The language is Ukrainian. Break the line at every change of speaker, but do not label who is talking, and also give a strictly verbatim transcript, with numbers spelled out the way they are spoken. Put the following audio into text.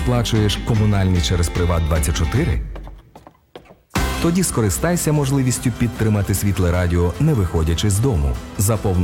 сплачуєш комунальні через Приват двадцять чотири? Тоді скористайся можливістю підтримати Світле Радіо, не виходячи з дому. Заповни